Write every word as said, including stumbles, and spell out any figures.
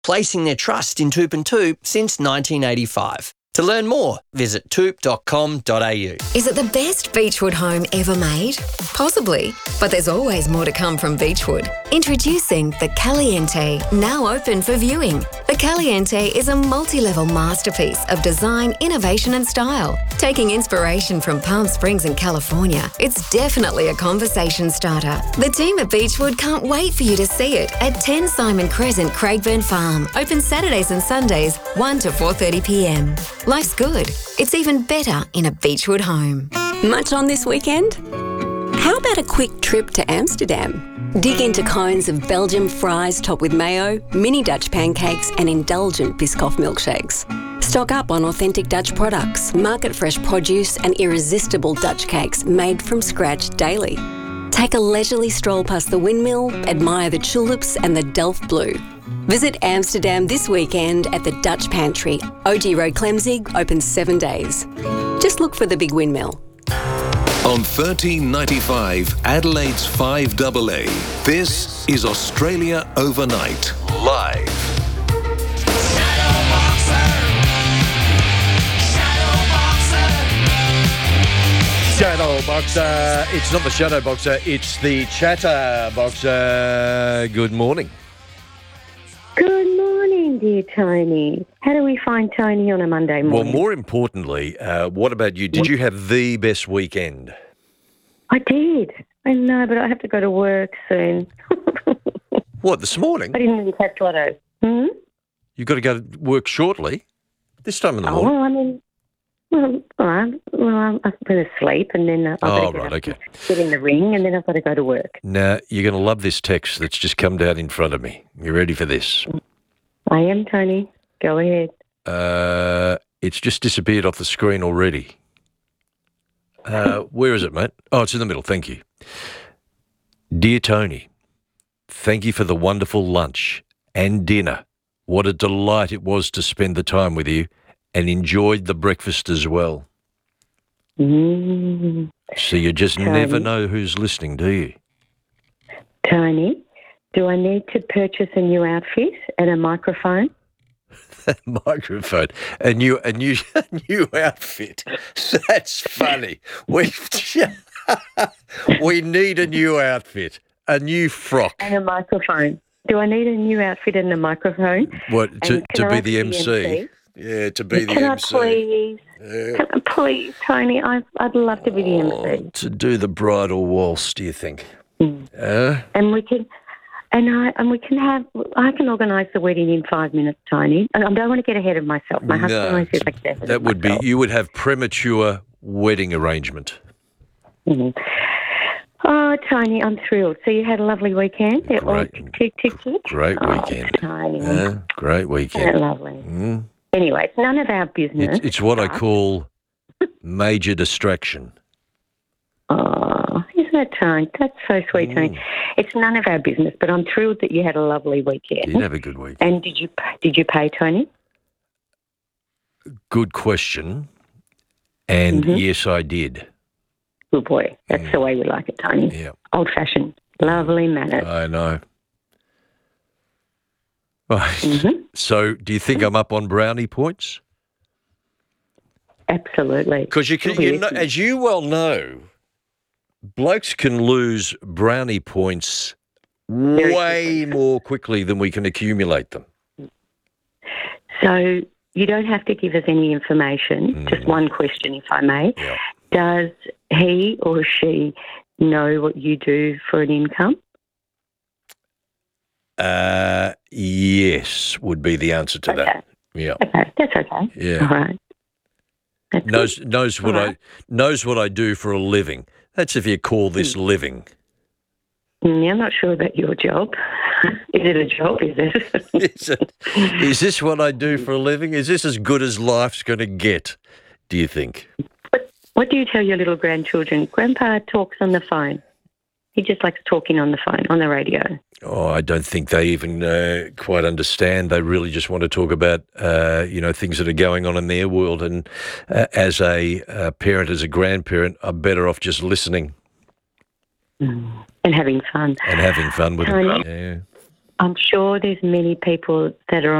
placing their trust in Toop and Toop since nineteen eighty-five. To learn more, visit toop dot com dot a u. Is it the best Beechwood home ever made? Possibly, but there's always more to come from Beechwood. Introducing the Caliente, now open for viewing. The Caliente is a multi-level masterpiece of design, innovation and style. Taking inspiration from Palm Springs in California, it's definitely a conversation starter. The team at Beechwood can't wait for you to see it at ten Simon Crescent, Craigburn Farm. Open Saturdays and Sundays, one to four thirty p m. Life's good. It's even better in a Beechwood home. Much on this weekend? How about a quick trip to Amsterdam? Dig into cones of Belgian fries topped with mayo, mini Dutch pancakes and indulgent Biscoff milkshakes. Stock up on authentic Dutch products, market fresh produce and irresistible Dutch cakes made from scratch daily. Take a leisurely stroll past the windmill, admire the tulips and the Delft blue. Visit Amsterdam this weekend at the Dutch Pantry, O G Road, Clemzig, open seven days. Just look for the big windmill. On thirteen ninety-five, Adelaide's five A A, this is Australia Overnight, live. Shadow Boxer. It's not the Shadow Boxer, it's the Chatter Boxer. Good morning. Good morning, dear Tony. How do we find Tony on a Monday morning? Well, more importantly, uh, what about you? Did you have the best weekend? I did. I know, but I have to go to work soon. What, this morning? I didn't really catch Lotto. Hmm? You've got to go to work shortly? This time in the Oh, morning? well, I mean, well, all right. Well, I've been asleep and then I've got Oh, to get, right, up, okay. get in the ring and then I've got to go to work. Now, you're going to love this text that's just come down in front of me. You ready for this? I am, Tony. Go ahead. Uh, it's just disappeared off the screen already. Uh, where is it, mate? Oh, it's in the middle. Thank you. Dear Tony, thank you for the wonderful lunch and dinner. What a delight it was to spend the time with you and enjoyed the breakfast as well. Mm. So you just Tony. never know who's listening, do you? Tony, do I need to purchase a new outfit and a microphone? Microphone, a new, a new, a new outfit. That's funny. We we need a new outfit, a new frock. And a microphone. Do I need a new outfit and a microphone? What to, And can to I be ask the M C? M C? Yeah, to be the Can I M C. please? Yeah. Can I please, Tony, I, I'd love to be the Oh, M C. to do the bridal waltz, do you think? Mm. Uh, And we can, and I, and we can have. I can organise the wedding in five minutes, Tony. I don't want to get ahead of myself. My husband no, always says I get ahead that of would be. myself. You would have premature wedding arrangement. Mhm. Oh, Tony, I'm thrilled. So you had a lovely weekend. It all Great. tick, tick, tick, tick. Great Oh, weekend. Tony. Uh, great Isn't weekend. it lovely? Mm. Anyway, it's none of our business. It's, it's what I but- call major distraction. Oh, isn't it, Tony? That's so sweet, Mm. Tony. It's none of our business, but I'm thrilled that you had a lovely weekend. Did have a good weekend. And did you did you pay, Tony? Good question. And Mhm. yes, I did. Good boy. That's Mm. the way we like it, Tony. Yeah, Old-fashioned, lovely manners. I know. Right. Mhm. So, do you think I'm up on brownie points? Absolutely. Because you can, you know, as you well know, blokes can lose brownie points Very way quickly. more quickly than we can accumulate them. So you don't have to give us any information. Mm. Just one question, if I may. Yeah. Does he or she know what you do for an income? Uh, yes, would be the answer to Okay. that. Yeah, Okay, that's okay. yeah. All right. That's good. Knows knows what All I right. knows what I do for a living. That's if you call this living. Mm, I'm not sure about your job. Is it a job? Is it? Is it? Is this what I do for a living? Is this as good as life's going to get? Do you think? what, what do you tell your little grandchildren? Grandpa talks on the phone. He just likes talking on the phone, on the radio. Oh, I don't think they even uh, quite understand. They really just want to talk about, uh, you know, things that are going on in their world. And uh, as a uh, parent, as a grandparent, I'm better off just listening Mm. And having fun. and having fun with them. Tony? Yeah. I'm sure there's many people that are